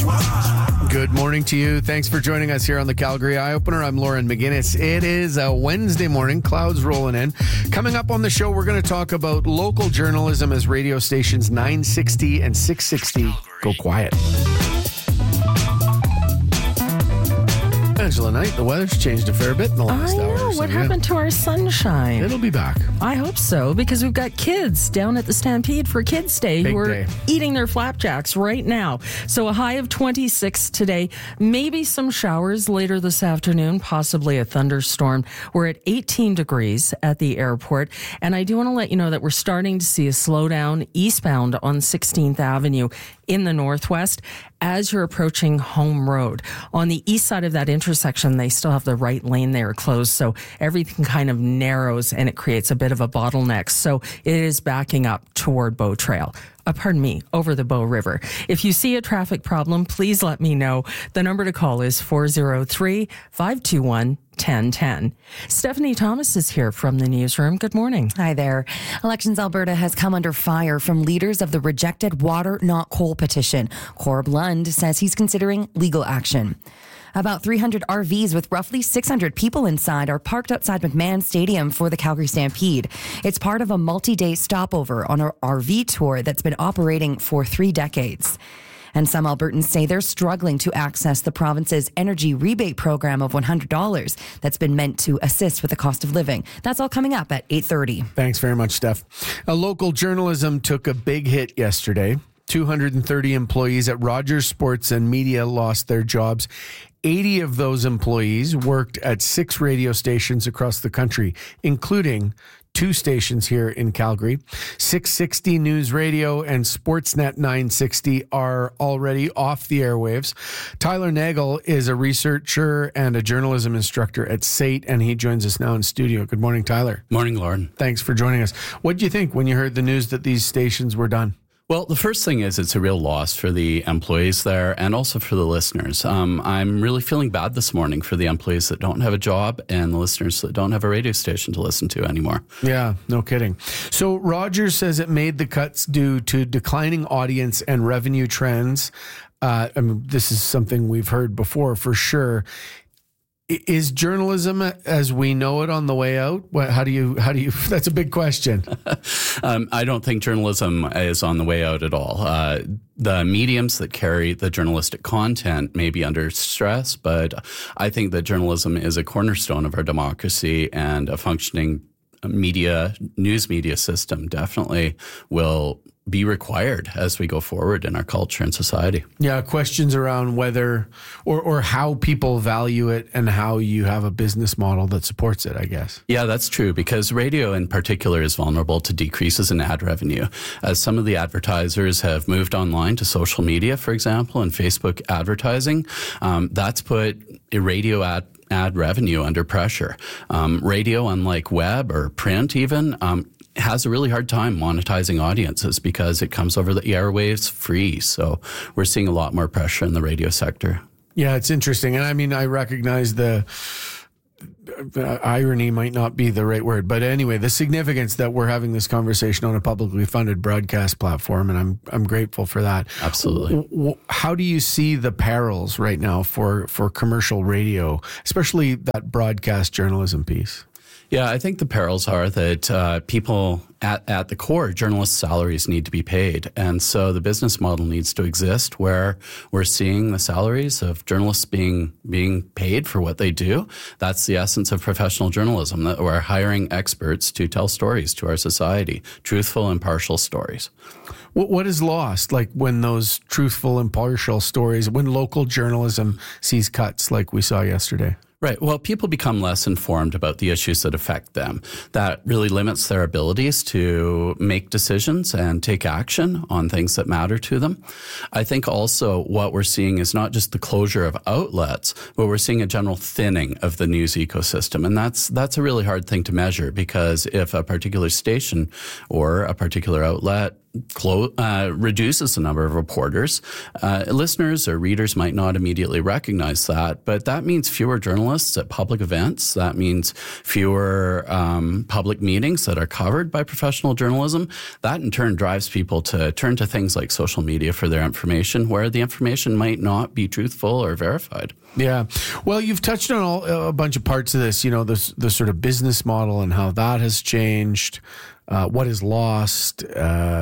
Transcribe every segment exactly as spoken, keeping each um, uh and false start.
Good morning to you. Thanks for joining us here on the Calgary Eye Opener. I'm Lauren McGinnis. It is a Wednesday morning, clouds rolling in. Coming up on the show, we're going to talk about local journalism as radio stations nine sixty and six sixty go quiet. Angela Knight, the weather's changed a fair bit in the last I hour. know. So what yeah. happened to our sunshine? It'll be back. I hope so, because we've got kids down at the Stampede for Kids Day Big who are day. eating their flapjacks right now. So a high of twenty-six today, maybe some showers later this afternoon, possibly a thunderstorm. We're at eighteen degrees at the airport, and I do want to let you know that we're starting to see a slowdown eastbound on sixteenth Avenue in the northwest as you're approaching Home Road. On the east side of that intersection, they still have the right lane there closed, so everything kind of narrows and it creates a bit of a bottleneck. So it is backing up toward Bow Trail. Uh, pardon me, over the Bow River. If you see a traffic problem, please let me know. The number to call is four oh three, five two one, one oh one oh. Stephanie Thomas is here from the newsroom. Good morning. Hi there. Elections Alberta has come under fire from leaders of the rejected Water Not Coal petition. Corb Lund says he's considering legal action. About three hundred R Vs with roughly six hundred people inside are parked outside McMahon Stadium for the Calgary Stampede. It's part of a multi-day stopover on an R V tour that's been operating for three decades. And some Albertans say they're struggling to access the province's energy rebate program of one hundred dollars that's been meant to assist with the cost of living. That's all coming up at eight thirty. Thanks very much, Steph. A local journalism took a big hit yesterday. two hundred thirty employees at Rogers Sports and Media lost their jobs. eighty of those employees worked at six radio stations across the country, including two stations here in Calgary. six sixty News Radio and Sportsnet nine sixty are already off the airwaves. Tyler Nagel is a researcher and a journalism instructor at S A T, and he joins us now in studio. Good morning, Tyler. Morning, Lauren. Thanks for joining us. What did you think when you heard the news that these stations were done? Well, the first thing is it's a real loss for the employees there and also for the listeners. Um, I'm really feeling bad this morning for the employees that don't have a job and the listeners that don't have a radio station to listen to anymore. Yeah, no kidding. So Rogers says it made the cuts due to declining audience and revenue trends. Uh, I mean, this is something we've heard before for sure. Is journalism as we know it on the way out? What, how do you, how do you, that's a big question. um, I don't think journalism is on the way out at all. Uh, the mediums that carry the journalistic content may be under stress, but I think that journalism is a cornerstone of our democracy, and a functioning media, news media system definitely will be required as we go forward in our culture and society. Yeah, questions around whether or, or how people value it and how you have a business model that supports it, I guess. Yeah, that's true, because radio in particular is vulnerable to decreases in ad revenue. As some of the advertisers have moved online to social media, for example, and Facebook advertising, um, that's put a radio ad ad revenue under pressure. Um, radio, unlike web or print even, um, has a really hard time monetizing audiences because it comes over the airwaves free. So we're seeing a lot more pressure in the radio sector. Yeah, it's interesting. And I mean, I recognize the uh, irony might not be the right word, but anyway, the significance that we're having this conversation on a publicly funded broadcast platform, and I'm I'm grateful for that. Absolutely. W- w- how do you see the perils right now for, for commercial radio, especially that broadcast journalism piece? Yeah, I think the perils are that uh, people at, at the core, journalists' salaries need to be paid. And so the business model needs to exist where we're seeing the salaries of journalists being being paid for what they do. That's the essence of professional journalism, that we're hiring experts to tell stories to our society, truthful, impartial stories. What What is lost, like when those truthful, impartial stories, when local journalism sees cuts like we saw yesterday? Right. Well, people become less informed about the issues that affect them. That really limits their abilities to make decisions and take action on things that matter to them. I think also what we're seeing is not just the closure of outlets, but we're seeing a general thinning of the news ecosystem. And that's that's a really hard thing to measure, because if a particular station or a particular outlet clo- uh, reduces the number of reporters. Uh, listeners or readers might not immediately recognize that, but that means fewer journalists at public events. That means fewer um, public meetings that are covered by professional journalism. That in turn drives people to turn to things like social media for their information, where the information might not be truthful or verified. Yeah. Well, you've touched on all, a bunch of parts of this, you know, the, the sort of business model and how that has changed, uh, what is lost. Uh,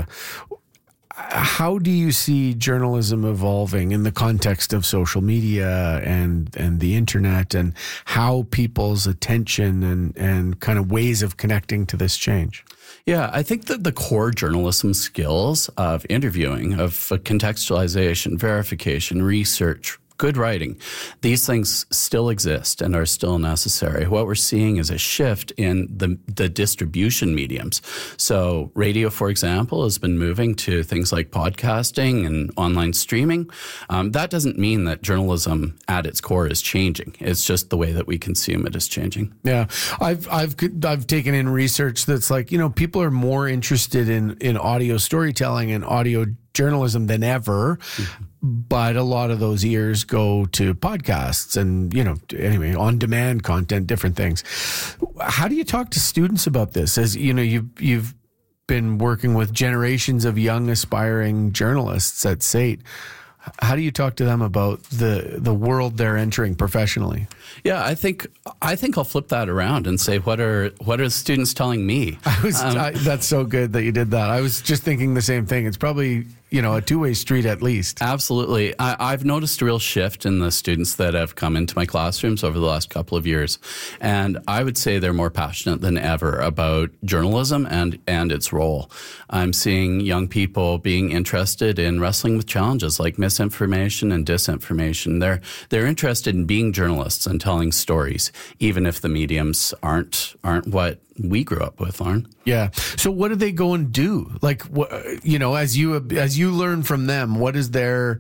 how do you see journalism evolving in the context of social media and, and the internet, and how people's attention and, and kind of ways of connecting to this change? Yeah, I think that the core journalism skills of interviewing, of contextualization, verification, research, good writing, these things still exist and are still necessary. What we're seeing is a shift in the, the distribution mediums. So radio, for example, has been moving to things like podcasting and online streaming. Um, that doesn't mean that journalism at its core is changing. It's just the way that we consume it is changing. Yeah, I've I've I've taken in research that's like, you know, people are more interested in in audio storytelling and audio journalism than ever. Mm-hmm. But a lot of those ears go to podcasts and, you know, anyway, on-demand content, different things. How do you talk to students about this? As you know, you've you've been working with generations of young aspiring journalists at S A T. How do you talk to them about the the world they're entering professionally? Yeah, I think I think I'll flip that around and say, what are what are the students telling me? I was um, I, that's so good that you did that. I was just thinking the same thing. It's probably, you know, a two-way street at least. Absolutely. I, I've noticed a real shift in the students that have come into my classrooms over the last couple of years. And I would say they're more passionate than ever about journalism and, and its role. I'm seeing young people being interested in wrestling with challenges like misinformation and disinformation. They're, they're interested in being journalists and telling stories, even if the mediums aren't, aren't what we grew up with, Lauren. Yeah. So what do they go and do? Like, what, you know, as you as you learn from them, what is their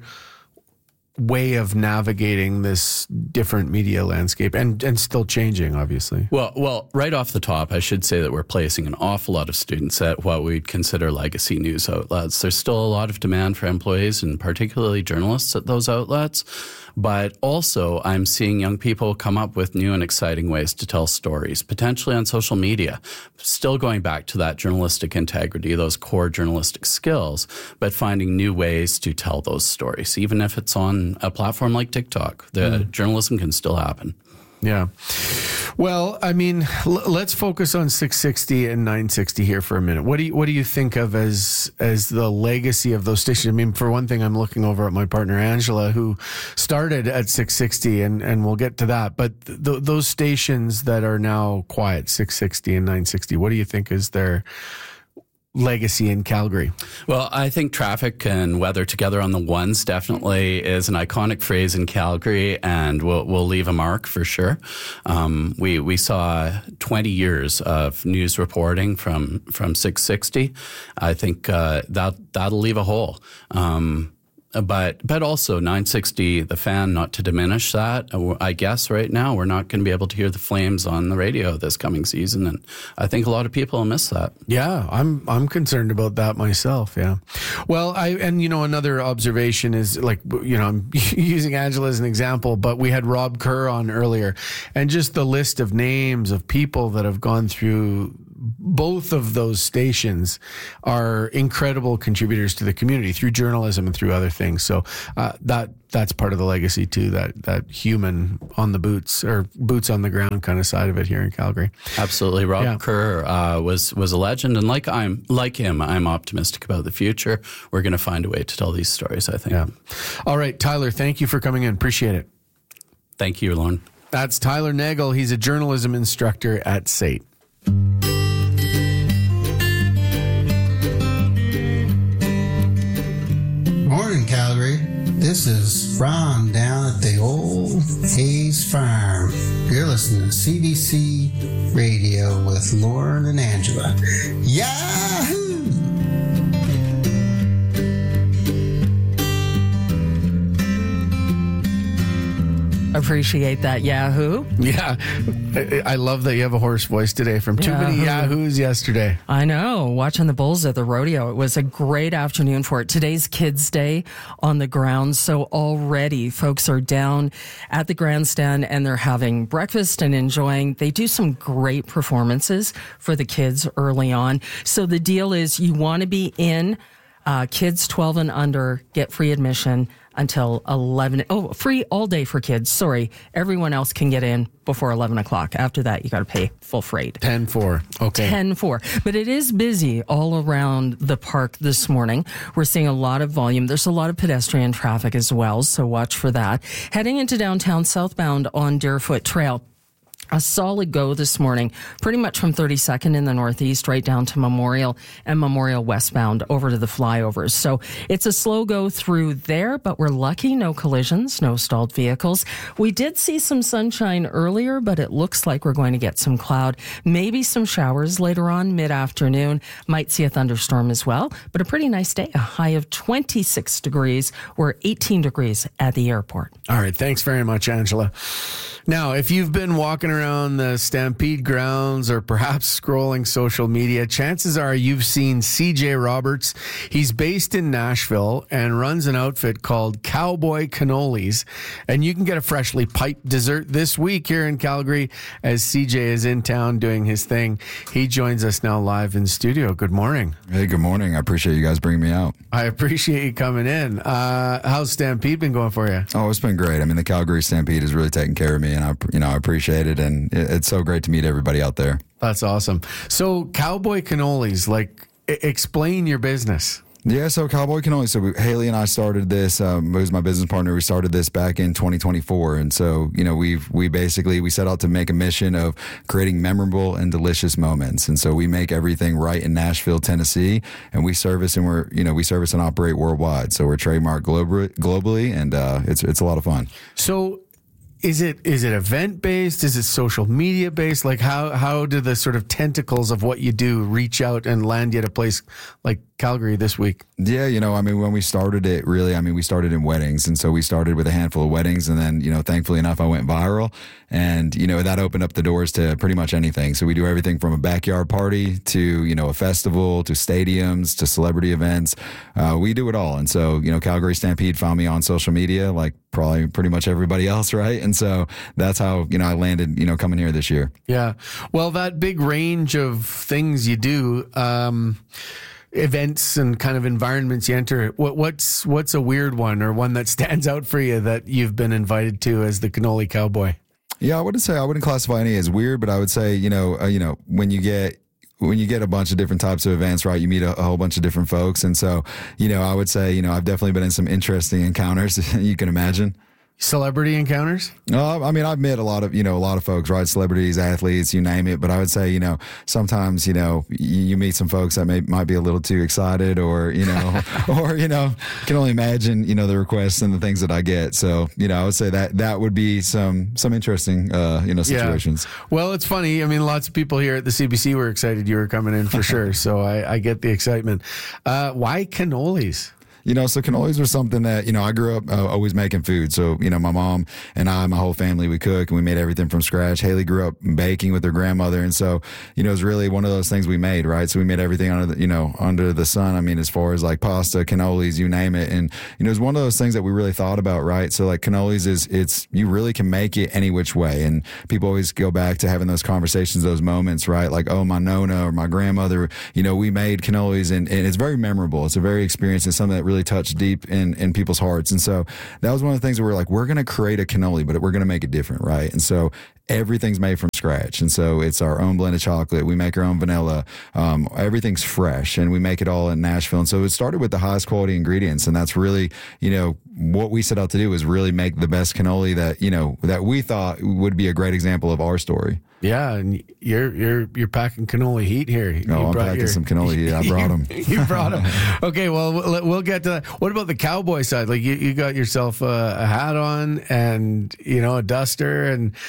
way of navigating this different media landscape and, and still changing, obviously? Well, well, right off the top, I should say that we're placing an awful lot of students at what we'd consider legacy news outlets. There's still a lot of demand for employees and particularly journalists at those outlets. But also, I'm seeing young people come up with new and exciting ways to tell stories, potentially on social media. Still going back to that journalistic integrity, those core journalistic skills, but finding new ways to tell those stories, even if it's on a platform like TikTok. The mm. journalism can still happen. Yeah. Well, I mean, l- let's focus on six sixty and nine sixty here for a minute. What do you what do you think of as as the legacy of those stations? I mean, for one thing, I'm looking over at my partner Angela, who started at six sixty, and, and we'll get to that. But th- those stations that are now quiet, six sixty and nine sixty, what do you think is their legacy in Calgary? Well, I think traffic and weather together on the ones definitely is an iconic phrase in Calgary, and will will leave a mark for sure. Um, we we saw twenty years of news reporting from from six sixty. I think uh, that that'll leave a hole. Um, But but also nine sixty, The Fan, not to diminish that. I guess right now we're not going to be able to hear the Flames on the radio this coming season, and I think a lot of people will miss that. Yeah, I'm I'm concerned about that myself. Yeah. Well, I and you know another observation is, like, you know, I'm using Angela as an example, but we had Rob Kerr on earlier, and just the list of names of people that have gone through both of those stations are incredible contributors to the community through journalism and through other things. So uh, that that's part of the legacy too, that that human on the boots or boots on the ground kind of side of it here in Calgary. Absolutely. Rob yeah. Kerr uh, was was a legend, and like I'm like him, I'm optimistic about the future. We're going to find a way to tell these stories, I think. Yeah. All right, Tyler, thank you for coming in. Appreciate it. Thank you, Lauren. That's Tyler Nagel. He's a journalism instructor at S A T. Morning, Calgary. This is Ron down at the old Hayes Farm. You're listening to C B C Radio with Lauren and Angela. Yahoo! Appreciate that, Yahoo. Yeah. I, I love that you have a hoarse voice today from too many Yahoo. Yahoos yesterday. I know. Watching the bulls at the rodeo. It was a great afternoon for it. Today's Kids Day on the grounds. So already folks are down at the grandstand and they're having breakfast and enjoying. They do some great performances for the kids early on. So the deal is you want to be in. Uh, kids twelve and under get free admission until eleven. Oh, free all day for kids. Sorry. Everyone else can get in before eleven o'clock. After that, you got to pay full freight. ten four. Okay. ten four. But it is busy all around the park this morning. We're seeing a lot of volume. There's a lot of pedestrian traffic as well, so watch for that. Heading into downtown southbound on Deerfoot Trail. A solid go this morning, pretty much from thirty-second in the northeast right down to Memorial and Memorial westbound over to the flyovers. So it's a slow go through there, but we're lucky. No collisions, no stalled vehicles. We did see some sunshine earlier, but it looks like we're going to get some cloud, maybe some showers later on mid-afternoon. Might see a thunderstorm as well, but a pretty nice day. A high of twenty-six degrees. We're eighteen degrees at the airport. All right. Thanks very much, Angela. Now, if you've been walking around the Stampede grounds or perhaps scrolling social media, chances are you've seen C J Roberts. He's based in Nashville and runs an outfit called Cowboy Cannolis. And you can get a freshly piped dessert this week here in Calgary as C J is in town doing his thing. He joins us now live in studio. Good morning. Hey, good morning. I appreciate you guys bringing me out. I appreciate you coming in. Uh, how's Stampede been going for you? Oh, it's been great. I mean, the Calgary Stampede has really taken care of me, and I, you know, I appreciate it. And it, it's so great to meet everybody out there. That's awesome. So, Cowboy Cannolis, like, I- explain your business. Yeah, so Cowboy Cannoli. So we, Haley and I started this. Um, who's my business partner? We started this back in twenty twenty-four, and so you know we've we basically we set out to make a mission of creating memorable and delicious moments. And so we make everything right in Nashville, Tennessee, and we service and we're you know we service and operate worldwide. So we're trademarked globally, globally, and uh, it's it's a lot of fun. So. Is it is it event based? Is it social media based? Like how how do the sort of tentacles of what you do reach out and land you at a place like Calgary this week? Yeah, you know, I mean, when we started it, really, I mean, we started in weddings, and so we started with a handful of weddings, and then you know, thankfully enough, I went viral, and you know, that opened up the doors to pretty much anything. So we do everything from a backyard party to you know a festival to stadiums to celebrity events. Uh, we do it all, and so you know, Calgary Stampede found me on social media, like probably pretty much everybody else, right? And so that's how, you know, I landed, you know, coming here this year. Yeah. Well, that big range of things you do, um, events and kind of environments you enter, what, what's, what's a weird one or one that stands out for you that you've been invited to as the Cannoli Cowboy? Yeah, I wouldn't say, I wouldn't classify any as weird, but I would say, you know, uh, you know, when you get, when you get a bunch of different types of events, right, you meet a, a whole bunch of different folks. And so, you know, I would say, you know, I've definitely been in some interesting encounters, you can imagine. Celebrity encounters? Uh, I mean, I've met a lot of, you know, a lot of folks, right? Celebrities, athletes, you name it. But I would say, you know, sometimes, you know, you, you meet some folks that may, might be a little too excited or, you know, or, you know, can only imagine, you know, the requests and the things that I get. So, you know, I would say that that would be some, some interesting, uh, you know, situations. Yeah. Well, it's funny. I mean, lots of people here at the C B C were excited you were coming in for sure. So I, I get the excitement. Uh, why cannolis? You know, so cannolis were something that, you know, I grew up uh, always making food. So, you know, my mom and I, my whole family, we cook and we made everything from scratch. Haley grew up baking with her grandmother. And so, you know, it was really one of those things we made, right? So we made everything under the, you know, under the sun. I mean, as far as like pasta, cannolis, you name it. And, you know, it was one of those things that we really thought about, right? So like cannolis is, it's, you really can make it any which way. And people always go back to having those conversations, those moments, right? Like, oh, my Nona or my grandmother, you know, we made cannolis and, and it's very memorable. It's a very experience. It's something that really touched deep in, in people's hearts. And so that was one of the things that we're like, we're going to create a cannoli, but we're going to make it different, right? And so everything's made from scratch. And so it's our own blended chocolate. We make our own vanilla. Um, everything's fresh and we make it all in Nashville. And so it started with the highest quality ingredients. And that's really, you know, what we set out to do is really make the best cannoli that, you know, that we thought would be a great example of our story. Yeah, and you're you're you're packing cannoli heat here. No, you I'm packing your, some cannoli heat. I brought them. You brought them. Okay, well, we'll we'll get to that. What about the cowboy side? Like you, you got yourself a, a hat on and you know a duster, and oh, it, totally.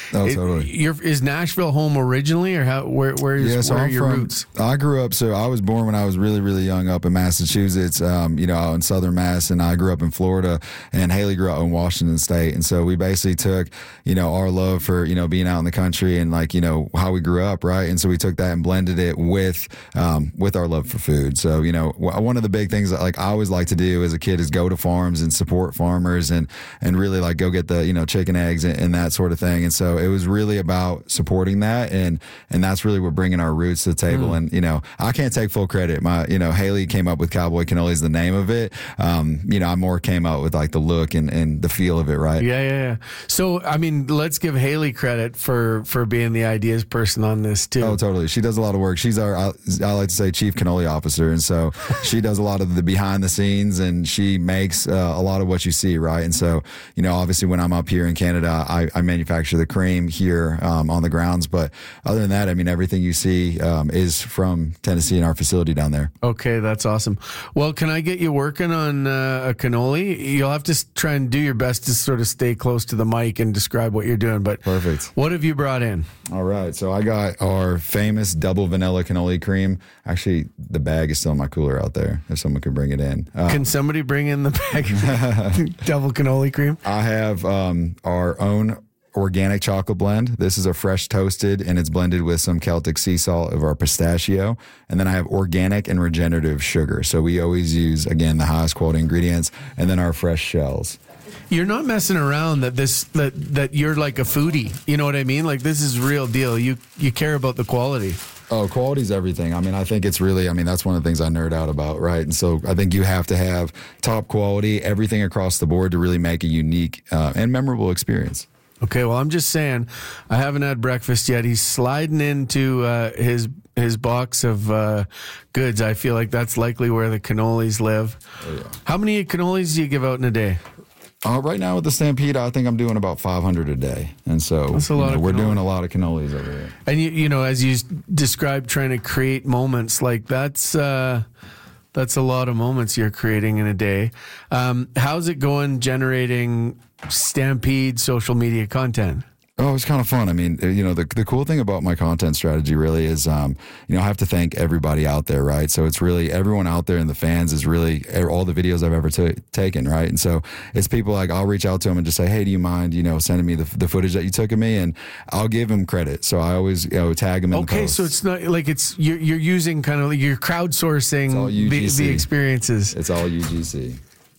Totally. you're, is Nashville home originally, or how? Where, where is Yeah, so where I'm are your from, roots? I grew up, so I was born when I was really, really young up in Massachusetts, um, you know, out in southern Mass, and I grew up in Florida, and Haley grew up in Washington State. And so we basically took, you know, our love for, you know, being out in the country and like, you know, how we grew up, right? And so we took that and blended it with, um, with our love for food. So, you know, one of the big things that like I always like to do as a kid is go to farms and support farmers and, and really like go get the, you know, chicken eggs and, and that sort of thing. And so it was really about supporting that. And, and that's really what bringing our roots to the table. Mm. And, you know, I can't take full credit. My, you know, Haley came up with Cowboy Cannoli is the name of it. Um, you know, I more came up with like the look and, and the feel of it. Right. Yeah. Yeah. Yeah. So, I mean, let's give Haley credit for, for being the ideas person on this too. Oh, totally. She does a lot of work. She's our, I, I like to say chief cannoli officer. And so she does a lot of the behind the scenes and she makes uh, a lot of what you see. Right. And so, you know, obviously when I'm up here in Canada, I, I manufacture the cream here um, on the grounds. But other than that, I mean, everything you see um, is from Tennessee in our facility down there. Okay, that's awesome. Well, can I get you working on uh, a cannoli? You'll have to s- try and do your best to sort of stay close to the mic and describe what you're doing. But perfect. What have you brought in? All right. So I got our famous double vanilla cannoli cream. Actually, the bag is still in my cooler out there if someone could bring it in. Uh, Can somebody bring in the bag of double cannoli cream? I have um, our own organic chocolate blend. This is a fresh toasted and it's blended with some Celtic sea salt of our pistachio. And then I have organic and regenerative sugar. So we always use, again, the highest quality ingredients and then our fresh shells. You're not messing around that this that that you're like a foodie. You know what I mean? Like this is real deal. You you care about the quality. Oh, quality is everything. I mean, I think it's really, I mean, that's one of the things I nerd out about, right? And so I think you have to have top quality, everything across the board to really make a unique uh, and memorable experience. Okay, well, I'm just saying, I haven't had breakfast yet. He's sliding into uh, his his box of uh, goods. I feel like that's likely where the cannolis live. Oh, yeah. How many cannolis do you give out in a day? Uh, right now with the Stampede, I think I'm doing about five hundred a day. And so That's a lot you know, of we're cannoli. doing a lot of cannolis over here. And, you, you know, as you described trying to create moments, like that's... Uh, That's a lot of moments you're creating in a day. Um, how's it going generating Stampede social media content? Oh, it's kind of fun. I mean, you know, the the cool thing about my content strategy really is, um, you know, I have to thank everybody out there, right? So it's really everyone out there and the fans is really all the videos I've ever t- taken, right? And so it's people like I'll reach out to them and just say, hey, do you mind, you know, sending me the, the footage that you took of me? And I'll give them credit. So I always, you know, tag them in Okay, the posts. so it's not like it's you're, you're using kind of like you're crowdsourcing all U G the, C. the experiences. It's all U G C.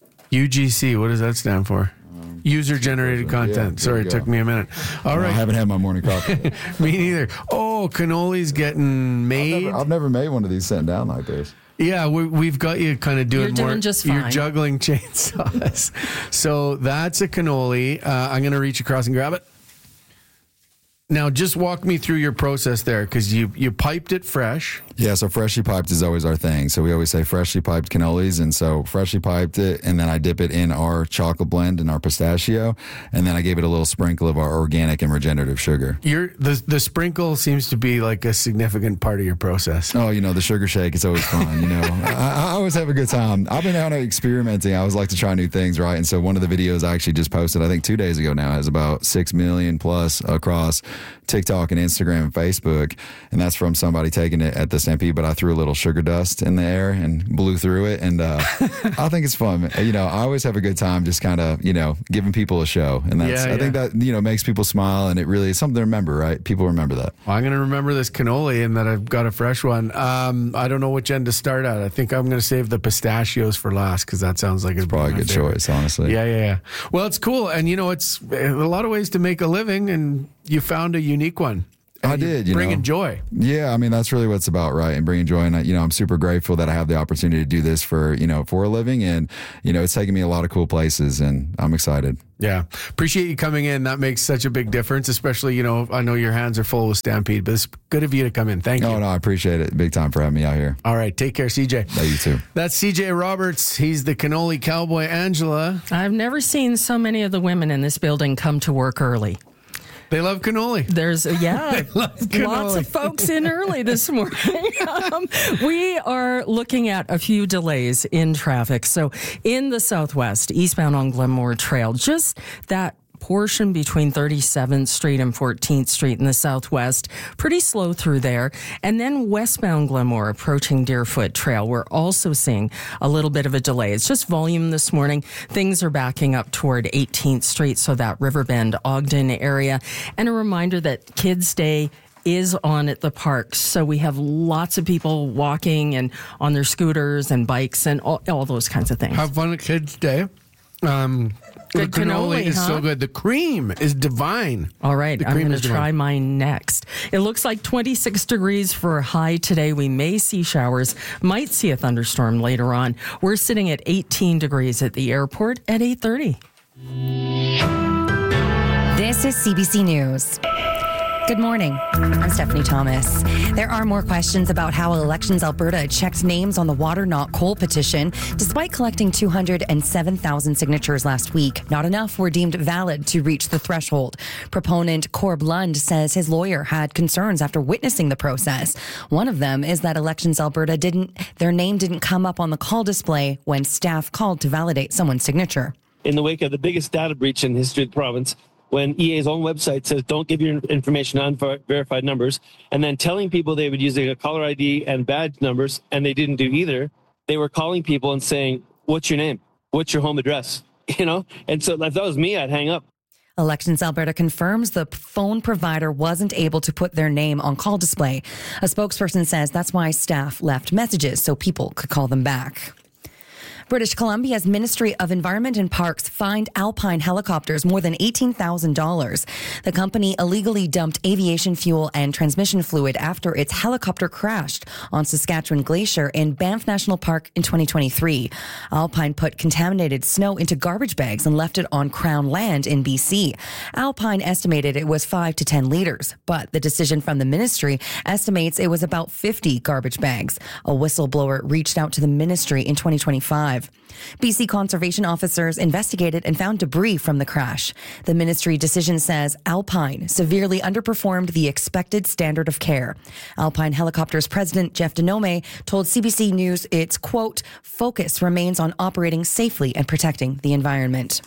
U G C, what does that stand for? User generated Yeah, content. there Sorry, you it go. took me a minute. All I right. haven't had my morning coffee. Me neither. Oh, cannoli's getting I've, made. never, I've never made one of these sitting down like this. Yeah, we, we've got you kind of doing You're more. doing just You're fine. juggling chainsaws. So that's a cannoli. Uh, I'm going to reach across and grab it. Now, just walk me through your process there, because you you piped it fresh. Yeah, so freshly piped is always our thing. So we always say freshly piped cannolis. And so freshly piped it, and then I dip it in our chocolate blend and our pistachio. And then I gave it a little sprinkle of our organic and regenerative sugar. Your the the sprinkle seems to be like a significant part of your process. Oh, you know, the sugar shake, it's always fun. You know, I, I always have a good time. I've been out experimenting. I always like to try new things, right? And so one of the videos I actually just posted, I think two days ago now, has about six million plus across TikTok and Instagram and Facebook. And that's from somebody taking it at the Stampede, but I threw a little sugar dust in the air and blew through it. And uh, I think it's fun. You know, I always have a good time just kind of, you know, giving people a show. And that's, Yeah, I think yeah. that, you know, makes people smile, and it really is something to remember, right? People remember that. Well, I'm going to remember this cannoli and that I've got a fresh one. Um, I don't know which end to start at. I think I'm going to save the pistachios for last, because that sounds like it's Probably a good choice, honestly. Yeah, yeah, yeah. Well, it's cool. And, you know, it's a lot of ways to make a living, and you found a unique one. I And did, you bringing know. joy. Yeah, I mean, that's really what it's about, right? And bringing joy. And, I- you know, I'm super grateful that I have the opportunity to do this for, you know, for a living. And, you know, it's taken me a lot of cool places, and I'm excited. Yeah. Appreciate you coming in. That makes such a big difference, especially, you know, I know your hands are full with Stampede, but it's good of you to come in. Thank you. Oh, no, I appreciate it. Big time for having me out here. All right. Take care, C J. Yeah, you too. That's C J Roberts. He's the cannoli cowboy. Angela, I've never seen so many of the women in this building come to work early. they love cannoli. There's, yeah, love lots cannoli. of folks in early this morning. um, we are looking at a few delays in traffic. So in the Southwest, eastbound on Glenmore Trail, just that portion between thirty-seventh Street and fourteenth Street in the southwest. Pretty slow through there. And then westbound Glenmore approaching Deerfoot Trail. We're also seeing a little bit of a delay. It's just volume this morning. Things are backing up toward eighteenth Street, so that Riverbend, Ogden area. And a reminder that Kids Day is on at the parks. So we have lots of people walking and on their scooters and bikes and all, all those kinds of things. Have fun at Kids Day. Um, Good the cannoli, cannoli, is huh? so good. The cream is divine. All right, The I'm cream going is to divine. try mine next. It looks like twenty-six degrees for a high today. We may see showers, might see a thunderstorm later on. We're sitting at eighteen degrees at the airport at eight thirty. This is C B C News. Good morning. I'm Stephanie Thomas. There are more questions about how Elections Alberta checked names on the Water Not Coal petition. Despite collecting two hundred seven thousand signatures last week, not enough were deemed valid to reach the threshold. Proponent Corb Lund says his lawyer had concerns after witnessing the process. One of them is that Elections Alberta didn't, their name didn't come up on the call display when staff called to validate someone's signature. In the wake of the biggest data breach in the history of the province, when E A's own website says don't give your information on verified numbers, and then telling people they would use a caller I D and badge numbers, and they didn't do either, they were calling people and saying, what's your name? What's your home address? You know? And so if that was me, I'd hang up. Elections Alberta confirms the phone provider wasn't able to put their name on call display. A spokesperson says that's why staff left messages so people could call them back. British Columbia's Ministry of Environment and Parks fined Alpine Helicopters more than eighteen thousand dollars. The company illegally dumped aviation fuel and transmission fluid after its helicopter crashed on Saskatchewan Glacier in Banff National Park in twenty twenty-three. Alpine put contaminated snow into garbage bags and left it on Crown land in B C. Alpine estimated it was five to ten liters, but the decision from the ministry estimates it was about fifty garbage bags. A whistleblower reached out to the ministry in twenty twenty-five. B C conservation officers investigated and found debris from the crash. The ministry decision says Alpine severely underperformed the expected standard of care. Alpine Helicopters President Jeff Denome told C B C News its, quote, focus remains on operating safely and protecting the environment.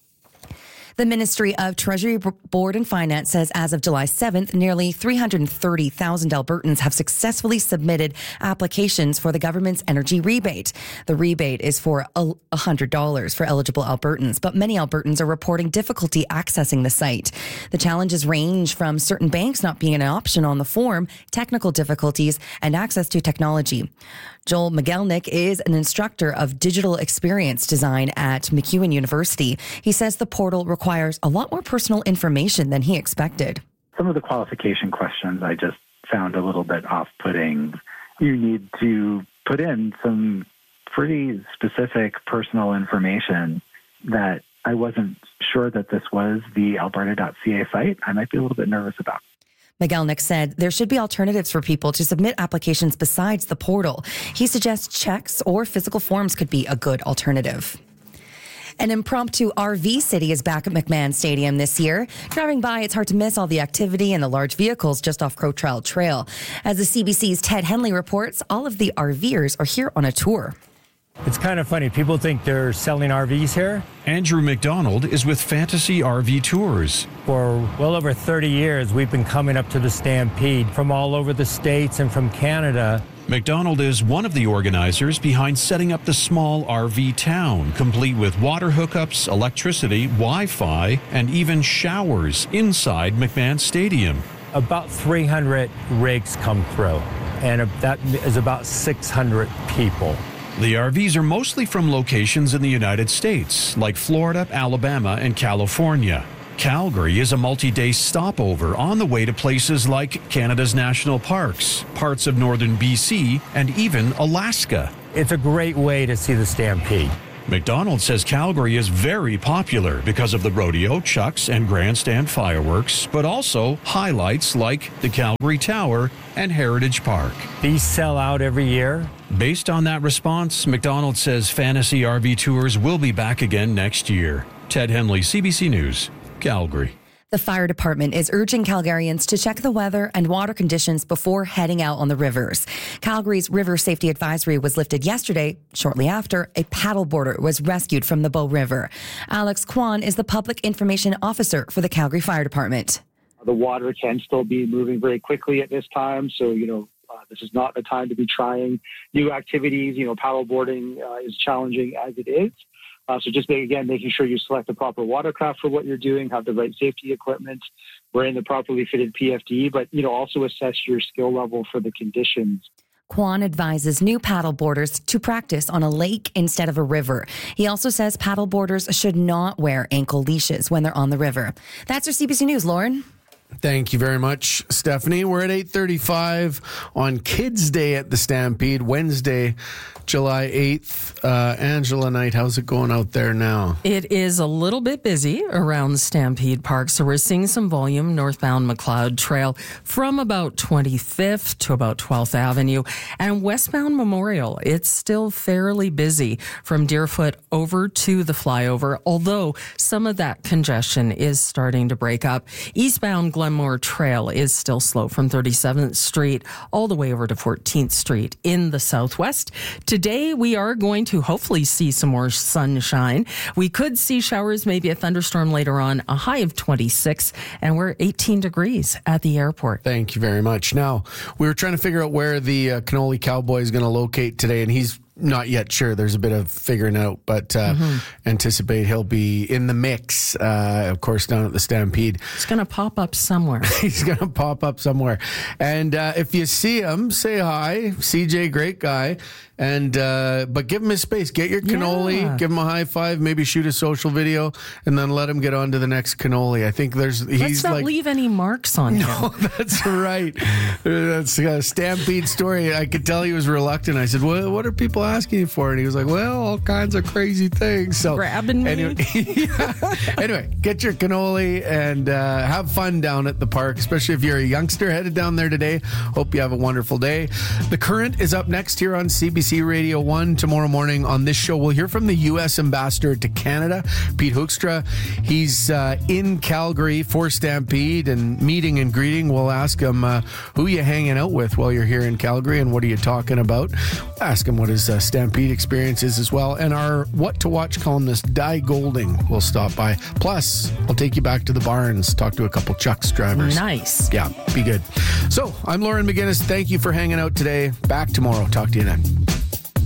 The Ministry of Treasury, Board and Finance says as of July seventh, nearly three hundred thirty thousand Albertans have successfully submitted applications for the government's energy rebate. The rebate is for one hundred dollars for eligible Albertans, but many Albertans are reporting difficulty accessing the site. The challenges range from certain banks not being an option on the form, technical difficulties, and access to technology. Joel Migelnik is an instructor of digital experience design at MacEwan University. He says the portal requires a lot more personal information than he expected. Some of the qualification questions I just found a little bit off-putting. You need to put in some pretty specific personal information that I wasn't sure that this was the alberta dot c a site. I might be a little bit nervous about. Migelnik said there should be alternatives for people to submit applications besides the portal. He suggests checks or physical forms could be a good alternative. An impromptu R V city is back at McMahon Stadium this year. Driving by, it's hard to miss all the activity and the large vehicles just off Crowtrail Trail. As the C B C's Ted Henley reports, all of the RVers are here on a tour. It's kind of funny. People think they're selling R Vs here. Andrew McDonald is with Fantasy R V Tours. For well over thirty years, we've been coming up to the Stampede from all over the States and from Canada. McDonald is one of the organizers behind setting up the small R V town, complete with water hookups, electricity, Wi-Fi, and even showers inside McMahon Stadium. About three hundred rigs come through, and that is about six hundred people. The R Vs are mostly from locations in the United States, like Florida, Alabama, and California. Calgary is a multi-day stopover on the way to places like Canada's national parks, parts of northern B C, and even Alaska. It's a great way to see the Stampede. McDonald says Calgary is very popular because of the rodeo, chucks, and grandstand fireworks, but also highlights like the Calgary Tower and Heritage Park. These sell out every year. Based on that response, McDonald says Fantasy R V Tours will be back again next year. Ted Henley, C B C News, Calgary. The fire department is urging Calgarians to check the weather and water conditions before heading out on the rivers. Calgary's river safety advisory was lifted yesterday. Shortly after, a paddleboarder was rescued from the Bow River. Alex Kwan is the public information officer for the Calgary Fire Department. The water can still be moving very quickly at this time, so, you know, uh, this is not the time to be trying new activities. You know, paddleboarding uh, is challenging as it is. Uh, so just, again, making sure you select the proper watercraft for what you're doing, have the right safety equipment, wearing the properly fitted P F D, but, you know, also assess your skill level for the conditions. Kwan advises new paddleboarders to practice on a lake instead of a river. He also says paddleboarders should not wear ankle leashes when they're on the river. That's our C B C News, Lauren. Thank you very much, Stephanie. We're at eight thirty-five on Kids Day at the Stampede, Wednesday, July eighth. Uh, Angela Knight, how's it going out there now? It is a little bit busy around Stampede Park, so we're seeing some volume northbound McLeod Trail from about twenty-fifth to about twelfth Avenue, and westbound Memorial. It's still fairly busy from Deerfoot over to the flyover, although some of that congestion is starting to break up. Eastbound Glenmore Trail is still slow from thirty-seventh Street all the way over to fourteenth Street in the southwest. Today, we are going to hopefully see some more sunshine. We could see showers, maybe a thunderstorm later on, a high of twenty-six, and we're eighteen degrees at the airport. Thank you very much. Now, we were trying to figure out where the uh, Cannoli Cowboy is going to locate today, and he's not yet sure. There's a bit of figuring out, but uh, mm-hmm. anticipate he'll be in the mix, uh, of course, down at the Stampede. He's going to pop up somewhere. He's going to pop up somewhere. And uh, if you see him, say hi. C J, great guy. And uh, but give him his space. Get your cannoli. Yeah. Give him a high five. Maybe shoot a social video, and then let him get on to the next cannoli. I think there's. He's Let's not like, leave any marks on no, him. No, that's right. That's a Stampede story. I could tell he was reluctant. I said, "Well, what are people asking you for?" And he was like, "Well, all kinds of crazy things." So grabbing me. Anyway, yeah. anyway get your cannoli and uh, have fun down at the park, especially if you're a youngster headed down there today. Hope you have a wonderful day. The Current is up next here on C B C Radio one tomorrow morning. On this show, we'll hear from the U S ambassador to Canada, Pete Hoekstra. He's uh, in Calgary for Stampede and meeting and greeting. We'll ask him uh, who you hanging out with while you're here in Calgary and what are you talking about. We'll ask him what his uh, Stampede experience is as well. And our What to Watch columnist, Di Golding, will stop by. Plus, I'll take you back to the barns, talk to a couple Chuck's drivers. Nice. Yeah, be good. So, I'm Lauren McGinnis. Thank you for hanging out today. Back tomorrow. Talk to you then.